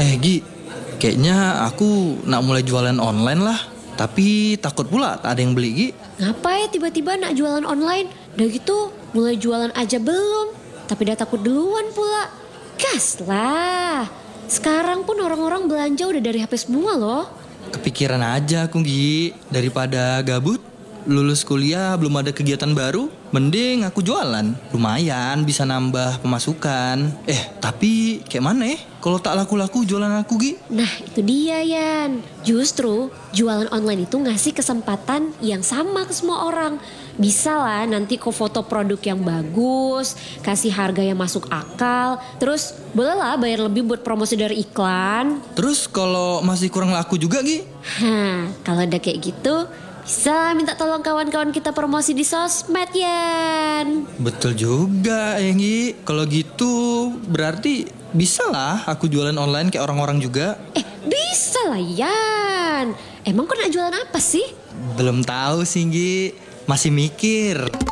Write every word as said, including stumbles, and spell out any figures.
Eh Gi, kayaknya aku nak mulai jualan online lah. Tapi takut pula tak ada yang beli, Gi. Ngapain tiba-tiba nak jualan online? Udah gitu mulai jualan aja belum, tapi udah takut duluan pula. Gas lah. Sekarang pun orang-orang belanja udah dari H P semua loh. Kepikiran aja aku, Gi. Daripada gabut, lulus kuliah belum ada kegiatan baru, mending aku jualan. Lumayan bisa nambah pemasukan. Eh, tapi kayak mana ya kalau tak laku-laku jualan aku, Gi? Nah itu dia Yan. Justru jualan online itu ngasih kesempatan yang sama ke semua orang. Bisa lah nanti kau foto produk yang bagus, kasih harga yang masuk akal, terus boleh lah bayar lebih buat promosi dari iklan. Terus kalau masih kurang laku juga, Gi? Hah, kalau udah kayak gitu bisa minta tolong kawan-kawan kita promosi di sosmed, Yan. Betul juga, Gi. Kalau gitu berarti bisa lah aku jualan online kayak orang-orang juga. Eh, bisa lah, Yan. Emang kau nak jualan apa sih? Belum tahu sih, Gi. Masih mikir.